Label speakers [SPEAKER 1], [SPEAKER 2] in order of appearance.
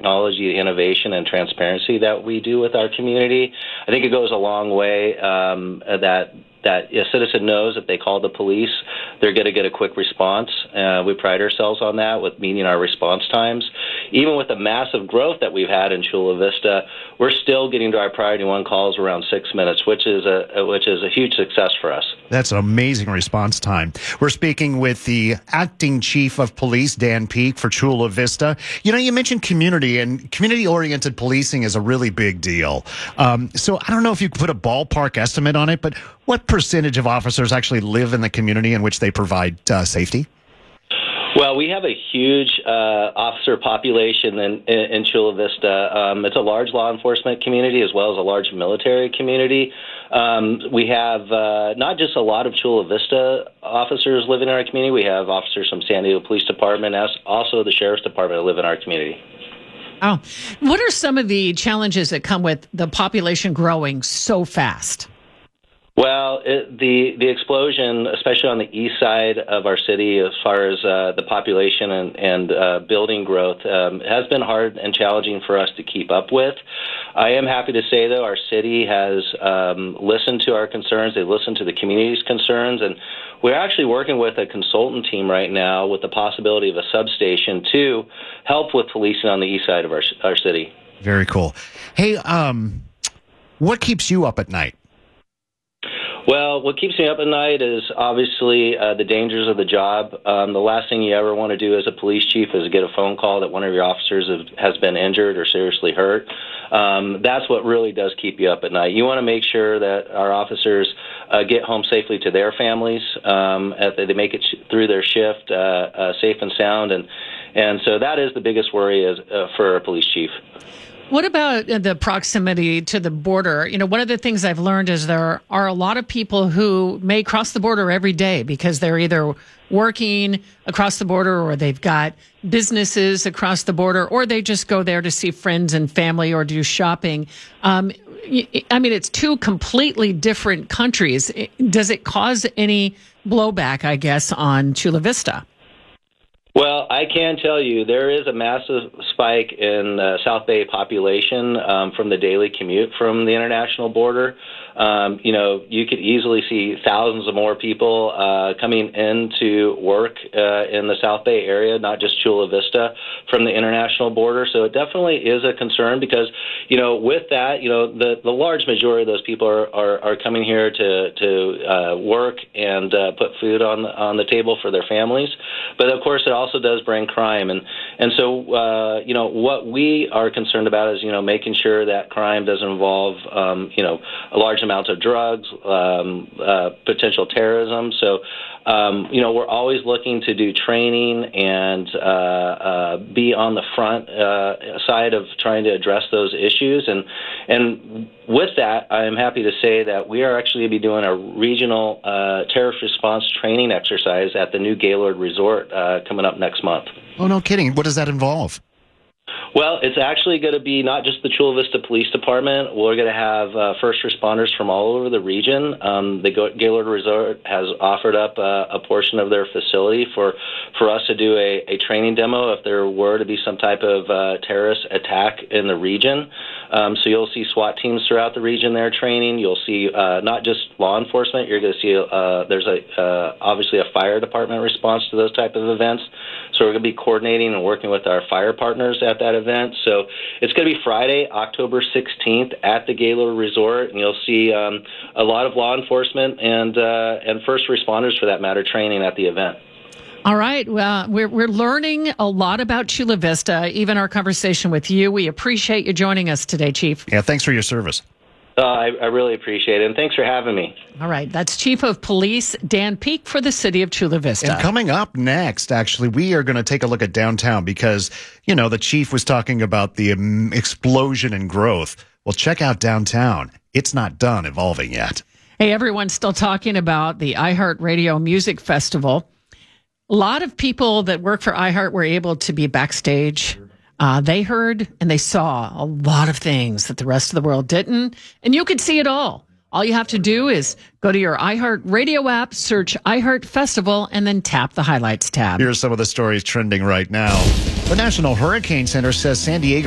[SPEAKER 1] technology, innovation, and transparency that we do with our community. I think it goes a long way that a citizen knows if they call the police, they're going to get a quick response. We pride ourselves on that with meeting our response times. Even with the massive growth that we've had in Chula Vista, we're still getting to our priority one calls around 6 minutes, which is a huge success for us.
[SPEAKER 2] That's an amazing response time. We're speaking with the acting chief of police, Dan Peek, for Chula Vista. You know, you mentioned community, and community-oriented policing is a really big deal. So I don't know if you could put a ballpark estimate on it, but what percentage of officers actually live in the community in which they provide safety?
[SPEAKER 1] Well, we have a huge officer population in Chula Vista. It's a large law enforcement community as well as a large military community. We have not just a lot of Chula Vista officers living in our community. We have officers from San Diego Police Department, as also the Sheriff's Department that live in our community.
[SPEAKER 3] Oh, what are some of the challenges that come with the population growing so fast?
[SPEAKER 1] Well, the explosion, especially on the east side of our city, as far as the population and building growth, has been hard and challenging for us to keep up with. I am happy to say, though, our city has listened to our concerns. They've listened to the community's concerns, and we're actually working with a consultant team right now with the possibility of a substation to help with policing on the east side of our city.
[SPEAKER 2] Very cool. Hey, what keeps you up at night?
[SPEAKER 1] Well, what keeps me up at night is obviously the dangers of the job. The last thing you ever want to do as a police chief is get a phone call that one of your officers has been injured or seriously hurt. That's what really does keep you up at night. You want to make sure that our officers get home safely to their families, they make it through their shift safe and sound, and so that is the biggest worry for a police chief.
[SPEAKER 3] What about the proximity to the border? You know, one of the things I've learned is there are a lot of people who may cross the border every day because they're either working across the border or they've got businesses across the border or they just go there to see friends and family or do shopping. I mean, it's two completely different countries. Does it cause any blowback, I guess, on Chula Vista?
[SPEAKER 1] Well, I can tell you there is a massive spike in South Bay population from the daily commute from the international border. You could easily see thousands of more people coming into work in the South Bay area, not just Chula Vista, from the international border. So it definitely is a concern because, with that, the large majority of those people are coming here to work and put food on the table for their families. But of course, it also does bring crime, and so what we are concerned about is making sure that crime doesn't involve a large amount of drugs, potential terrorism. So we're always looking to do training and be on the front side of trying to address those issues. And with that, I am happy to say that we are actually going to be doing a regional terrorist response training exercise at the new Gaylord Resort coming up next month.
[SPEAKER 2] Oh, no kidding. What does that involve?
[SPEAKER 1] Well, it's actually going to be not just the Chula Vista Police Department. We're going to have first responders from all over the region. The Gaylord Resort has offered up a portion of their facility for us to do a training demo if there were to be some type of terrorist attack in the region. So you'll see SWAT teams throughout the region there training. You'll see not just law enforcement. You're going to see there's obviously a fire department response to those type of events. So we're going to be coordinating and working with our fire partners at that event. So it's going to be Friday, October 16th at the Gaylord Resort, and you'll see a lot of law enforcement and first responders, for that matter, training at the event.
[SPEAKER 3] All right. Well, we're learning a lot about Chula Vista, even our conversation with you. We appreciate you joining us today, Chief.
[SPEAKER 2] Yeah, thanks for your service.
[SPEAKER 1] I really appreciate it, and thanks for having me.
[SPEAKER 3] All right. That's Chief of Police Dan Peek for the city of Chula Vista.
[SPEAKER 2] And coming up next, actually, we are going to take a look at downtown because, the chief was talking about the explosion in growth. Well, check out downtown. It's not done evolving yet.
[SPEAKER 3] Hey, everyone's still talking about the iHeartRadio Music Festival. A lot of people that work for iHeart were able to be backstage. They heard and they saw a lot of things that the rest of the world didn't, and you could see it all. All you have to do is go to your iHeart Radio app, search iHeart Festival, and then tap the Highlights tab.
[SPEAKER 2] Here's some of the stories trending right now. The National Hurricane Center says San Diego